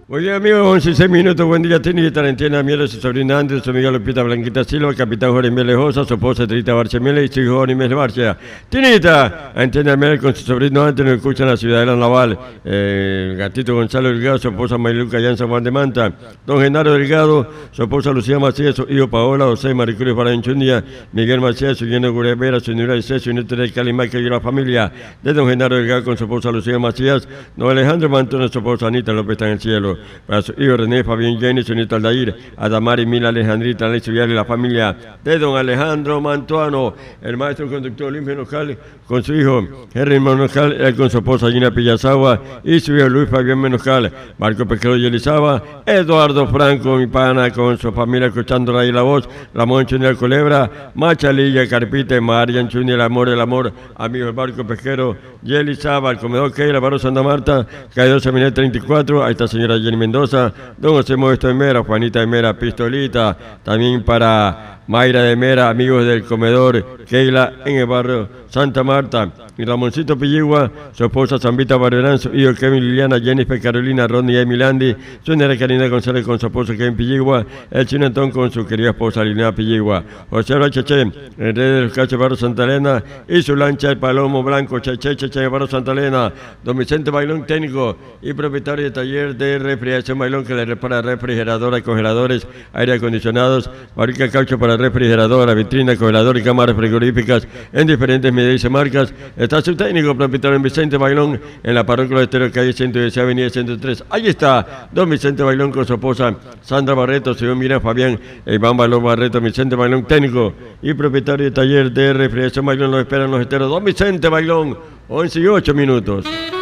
Buen día, amigos, 11:06 minutos. Buen día, Tinita, Valentina Mieles, su sobrina Andrés, su amiga Lupita Blanquita Silva, capitán Jorge Mieles Josa, su esposa Trita Barcia Mieles y su hijo Jorge Mieles Barcia. Tinita, Valentina Mieles con su sobrino Andrés, nos escuchan en la ciudad de La Naval. El gatito Gonzalo Delgado, su esposa Mayluca allá en San Juan de Manta. Don Genaro Delgado, su esposa Lucía Macías, su hijo Paola, José Maricruz Baranchundia, Miguel Macías, su lleno Gurevera, su señora Isés, su nieto de Calimaca y la familia de don Genaro Delgado con su esposa Lucía Macías. Don Alejandro Mantón, su esposa Anita López está en el cielo. Para su hijo René, Fabián Jenny, su nieto Aldair, Adamari, Mila, Alejandrita, Alexis Vial y la familia de don Alejandro Mantuano, el maestro conductor Olimpio Menojal, con su hijo Henry Menojal, él con su esposa Gina Pillazagua y su hijo Luis Fabián Menojal, Marco Pesquero y Elizaba, Eduardo Franco, mi pana, con su familia escuchando ahí la voz, Ramón Chunial Culebra, Machalilla, Carpita, Marian Chunial, el amor, amigo del barco pesquero, y Elizaba, el comedor Keila, Barro Santa Marta, Calle Seminal 34, ahí está señora Jenny Mendoza, don José Modesto de Mera, Juanita de Mera, Pistolita, también para Mayra de Mera, amigos del comedor Keila en el barrio Santa Marta, y Ramoncito Pilligua, su esposa Zambita Barberán, su hijo Kevin Liliana, Jennifer Carolina, Ronnie Emilandi, su nera Karina González con su esposo Kevin Pilligua, el chino Antón con su querida esposa Liliana Pilligua, José Cheche, el rey de los cachos Barro Santa Elena, y su lancha el Palomo Blanco, Cheche Barro Santa Elena, don Vicente Bailón, técnico y propietario de taller de refrigeración Bailón, que le repara refrigeradoras, congeladores, aire acondicionados, fabrica caucho para refrigeradora, vitrina, congelador y cámaras frigoríficas en diferentes medidas y marcas. Está su técnico propietario en Vicente Bailón, en la parroquia de Estero, calle 110, avenida 103. Ahí está don Vicente Bailón con su esposa Sandra Barreto, su hijo Mira Fabián, Iván Balón Barreto, Vicente Bailón, técnico y propietario de taller de refrigeración Bailón, los esperan los esteros. Don Vicente Bailón, 11:08 minutos.